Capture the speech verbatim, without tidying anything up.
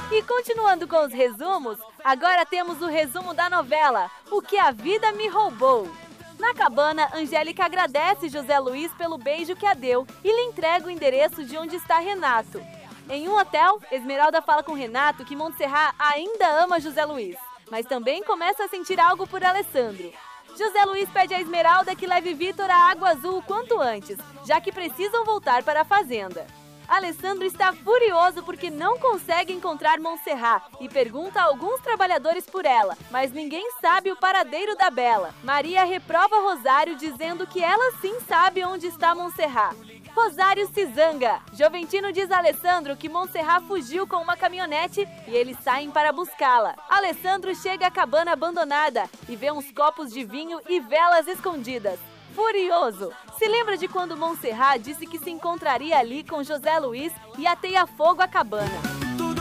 E continuando com os resumos, agora temos o resumo da novela O que a Vida Me Roubou. Na cabana, Angélica agradece José Luiz pelo beijo que a deu e lhe entrega o endereço de onde está Renato. Em um hotel, Esmeralda fala com Renato que Montserrat ainda ama José Luiz, mas também começa a sentir algo por Alessandro. José Luiz pede a Esmeralda que leve Vitor à Água Azul o quanto antes, já que precisam voltar para a fazenda. Alessandro está furioso porque não consegue encontrar Montserrat e pergunta a alguns trabalhadores por ela, mas ninguém sabe o paradeiro da Bela. Maria reprova Rosário dizendo que ela sim sabe onde está Montserrat. Rosário se zanga. Joventino diz a Alessandro que Montserrat fugiu com uma caminhonete e eles saem para buscá-la. Alessandro chega à cabana abandonada e vê uns copos de vinho e velas escondidas. Furioso! Se lembra de quando Montserrat disse que se encontraria ali com José Luiz e ateia fogo à cabana.